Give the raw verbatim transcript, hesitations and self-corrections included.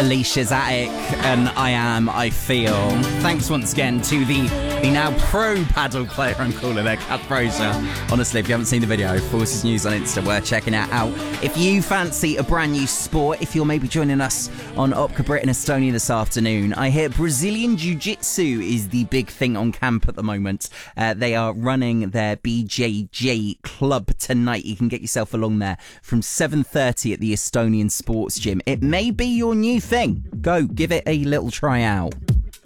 Alicia's Attic, and I Am, I Feel. Thanks once again to the, the now pro paddle player, I'm calling her, Kat Fraser. Honestly, if you haven't seen the video, Forces News on Insta, we're checking it out. If you fancy a brand new sport, if you're maybe joining us on Opca Brit in Estonia this afternoon, I hear Brazilian Jiu-Jitsu is the big thing on camp at the moment. Uh, they are running their B J J club tonight. You can get yourself along there from seven thirty at the Estonian Sports Gym. It may be your new thing. Go, give it a little try out.